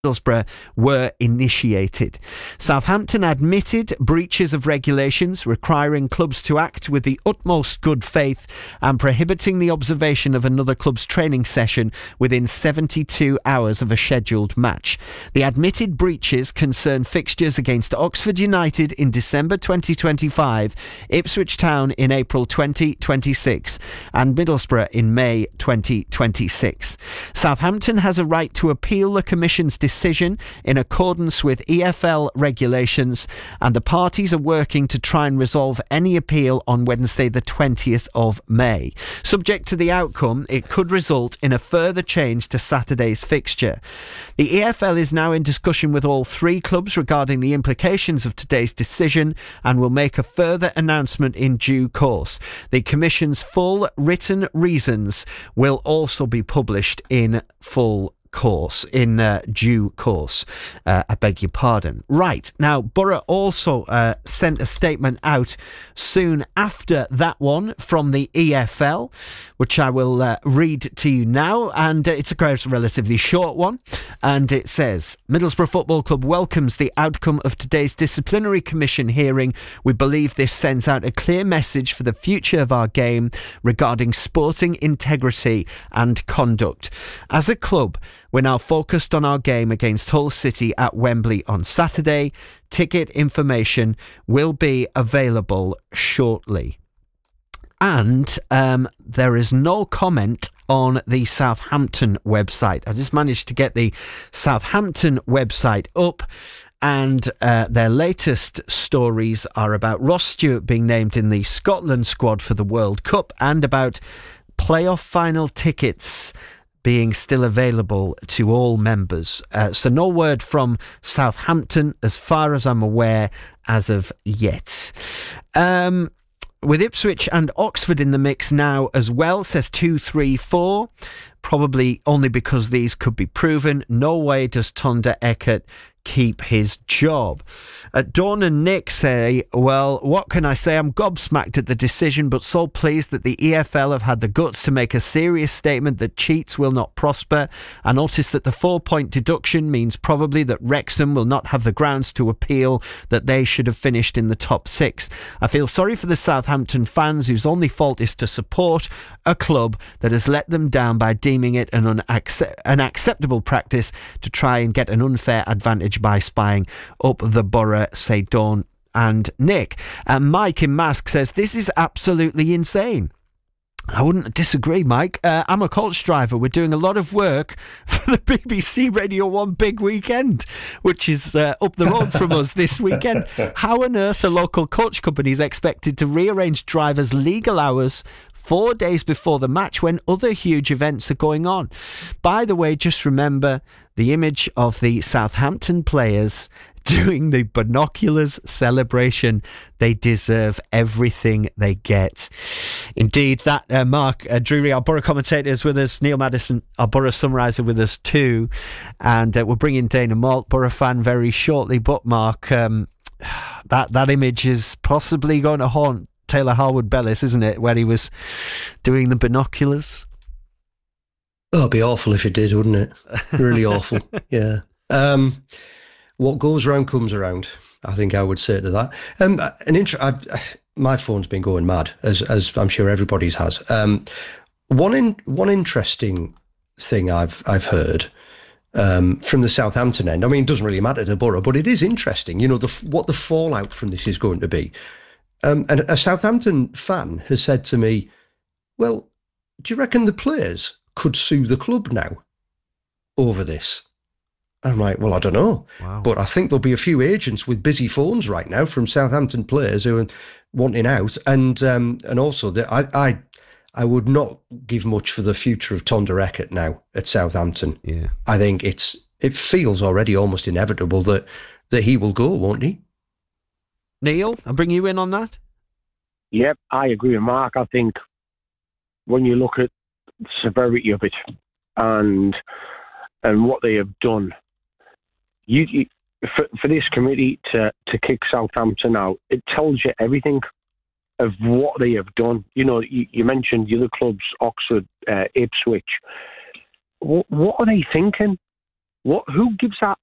Middlesbrough were initiated. Southampton admitted breaches of regulations requiring clubs to act with the utmost good faith and prohibiting the observation of another club's training session within 72 hours of a scheduled match. The admitted breaches concern fixtures against Oxford United in December 2025, Ipswich Town in April 2026 and Middlesbrough in May 2026. Southampton has a right to appeal the Commission's decision in accordance with EFL regulations, and the parties are working to try and resolve any appeal on Wednesday the 20th of May. Subject to the outcome, it could result in a further change to Saturday's fixture. The EFL is now in discussion with all three clubs regarding the implications of today's decision and will make a further announcement in due course. The Commission's full written reasons will also be published in due course. I beg your pardon. Right, now Borough also sent a statement out soon after that one from the EFL, which I will read to you now, and it's a relatively short one, and it says, Middlesbrough Football Club welcomes the outcome of today's disciplinary commission hearing. We believe this sends out a clear message for the future of our game regarding sporting integrity and conduct. As a club, we're now focused on our game against Hull City at Wembley on Saturday. Ticket information will be available shortly. And there is no comment on the Southampton website. I just managed to get the Southampton website up, and their latest stories are about Ross Stewart being named in the Scotland squad for the World Cup and about playoff final tickets being still available to all members. So no word from Southampton, as far as I'm aware, as of yet. With Ipswich and Oxford in the mix now as well, says 234. Probably only because these could be proven. No way does Tonda Eckert keep his job. Dawn and Nick say, well, what can I say? I'm gobsmacked at the decision, but so pleased that the EFL have had the guts to make a serious statement that cheats will not prosper. I noticed that the 4-point deduction means probably that Wrexham will not have the grounds to appeal, that they should have finished in the top 6. I feel sorry for the Southampton fans whose only fault is to support a club that has let them down by deeming it an unacceptable practice to try and get an unfair advantage by spying up the borough, say Dawn and Nick. And Mike in Mask says, this is absolutely insane. I wouldn't disagree, Mike. I'm a coach driver. We're doing a lot of work for the BBC Radio 1 Big Weekend, which is up the road from us this weekend. How on earth are local coach companies expected to rearrange drivers' legal hours 4 days before the match when other huge events are going on? By the way, just remember the image of the Southampton players doing the binoculars celebration. They deserve everything they get. Indeed, that Mark Drury, our Borough commentator, is with us. Neil Maddison, our Borough summariser, with us too. And we'll bring in Dana Malt, Borough fan, very shortly. But Mark, that image is possibly going to haunt Taylor Harwood-Bellis, isn't it, where he was doing the binoculars? Oh, it'd be awful if it did, wouldn't it? Really awful, yeah. What goes round comes around, I think I would say to that. My phone's been going mad, as I'm sure everybody's has. One interesting thing I've heard from the Southampton end, I mean, it doesn't really matter to Borough, but it is interesting, you know, what the fallout from this is going to be. And a Southampton fan has said to me, well, do you reckon the players could sue the club now over this? I'm like, well, I don't know. Wow. But I think there'll be a few agents with busy phones right now from Southampton players who are wanting out. And also, that I would not give much for the future of Tonda Eckert now at Southampton. Yeah. I think it feels already almost inevitable that he will go, won't he? Neil, I'll bring you in on that. Yep, I agree with Mark. I think when you look at the severity of it and what they have done, for this committee to kick Southampton out, it tells you everything of what they have done. You know, you mentioned the other clubs, Oxford, Ipswich. What are they thinking? Who gives that